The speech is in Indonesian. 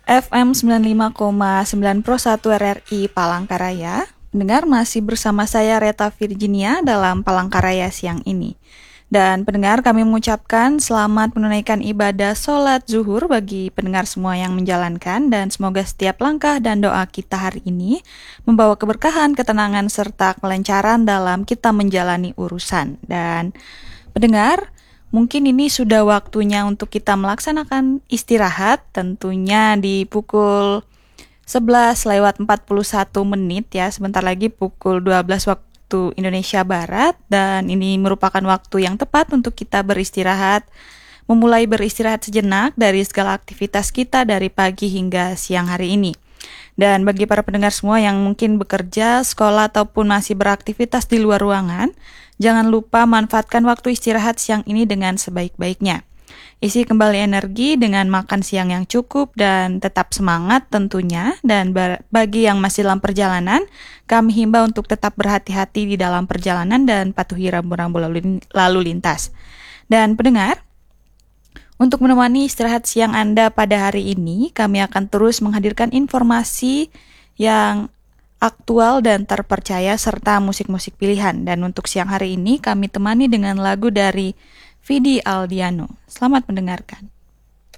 FM 95,9 Pro 1 RRI Palangkaraya. Pendengar masih bersama saya Reta Virginia dalam Palangkaraya siang ini. Dan pendengar, kami mengucapkan selamat menunaikan ibadah sholat zuhur bagi pendengar semua yang menjalankan, dan semoga setiap langkah dan doa kita hari ini membawa keberkahan, ketenangan, serta kelancaran dalam kita menjalani urusan. Dan pendengar, mungkin ini sudah waktunya untuk kita melaksanakan istirahat, tentunya di pukul 11:41 ya, sebentar lagi pukul 12 waktu Indonesia Barat, dan ini merupakan waktu yang tepat untuk kita beristirahat, memulai beristirahat sejenak dari segala aktivitas kita dari pagi hingga siang hari ini. Dan bagi para pendengar semua yang mungkin bekerja, sekolah, ataupun masih beraktivitas di luar ruangan, jangan lupa manfaatkan waktu istirahat siang ini dengan sebaik-baiknya. Isi kembali energi dengan makan siang yang cukup dan tetap semangat tentunya. Dan bagi yang masih dalam perjalanan, kami himbau untuk tetap berhati-hati di dalam perjalanan dan patuhi rambu-rambu lalu lintas. Dan pendengar, untuk menemani istirahat siang Anda pada hari ini, kami akan terus menghadirkan informasi yang aktual dan terpercaya serta musik-musik pilihan. Dan untuk siang hari ini kami temani dengan lagu dari Vidi Aldiano. Selamat mendengarkan.